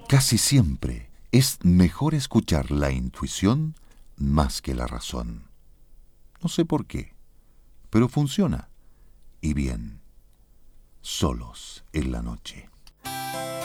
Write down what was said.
Casi siempre es mejor escuchar la intuición más que la razón. No sé por qué, pero funciona. Y bien, solos en la noche.